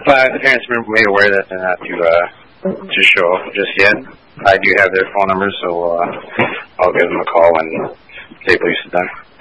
But the parents were made aware that they're not to show up just yet. I do have their phone numbers, so I'll give them a call when the police is done.